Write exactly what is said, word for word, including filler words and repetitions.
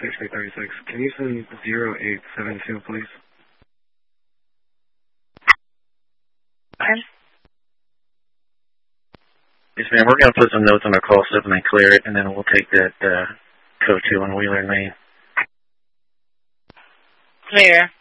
sixty thirty-six. Can you send zero eight seven two, please? Okay. Yes, ma'am. We're going to put some notes on our call slip and then clear it, and then we'll take that uh, code two on Wheeler and Main. Clear.